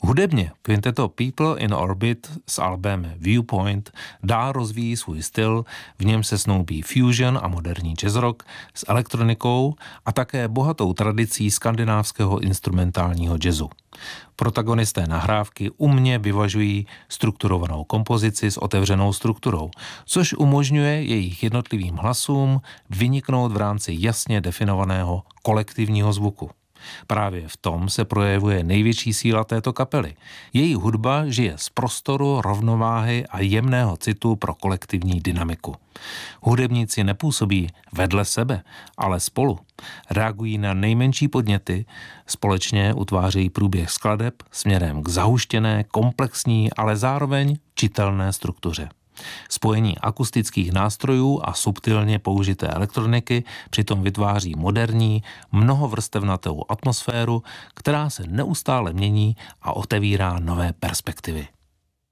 Hudebně kvinteto People in Orbit s albem Viewpoint dál rozvíjí svůj styl, v něm se snoubí fusion a moderní jazz rock s elektronikou a také bohatou tradicí skandinávského instrumentálního jazzu. Protagonisté nahrávky umně vyvažují strukturovanou kompozici s otevřenou strukturou, což umožňuje jejich jednotlivým hlasům vyniknout v rámci jasně definovaného kolektivního zvuku. Právě v tom se projevuje největší síla této kapely. Její hudba žije z prostoru, rovnováhy a jemného citu pro kolektivní dynamiku. Hudebníci nepůsobí vedle sebe, ale spolu. Reagují na nejmenší podněty, společně utvářejí průběh skladeb směrem k zahuštěné, komplexní, ale zároveň čitelné struktuře. Spojení akustických nástrojů a subtilně použité elektroniky přitom vytváří moderní, mnohovrstevnatou atmosféru, která se neustále mění a otevírá nové perspektivy.